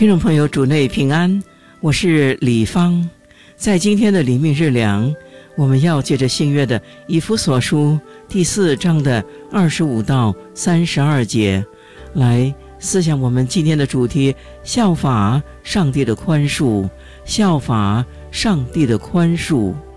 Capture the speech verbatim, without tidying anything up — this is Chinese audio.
听众朋友，主内平安，我是李芳。在今天的黎明日粮，我们要借着新约的以弗所书第四章的二十五到三十二节来思想我们今天的主题：效法上帝的宽恕，效法上帝的宽恕。